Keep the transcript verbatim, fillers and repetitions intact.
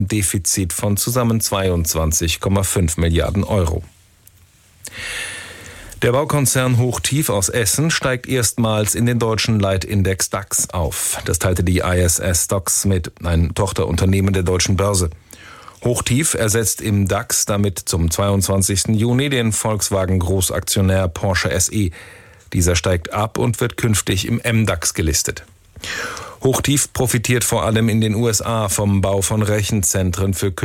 Defizit von zusammen zweiundzwanzig Komma fünf Milliarden Euro. Der Baukonzern Hochtief aus Essen steigt erstmals in den deutschen Leitindex DAX auf. Das teilte die I S S STOXX mit, ein Tochterunternehmen der Deutschen Börse. Hochtief ersetzt im DAX damit zum zweiundzwanzigsten Juni den Volkswagen-Großaktionär Porsche S E. Dieser steigt ab und wird künftig im M DAX gelistet. Hochtief profitiert vor allem in den U S A vom Bau von Rechenzentren für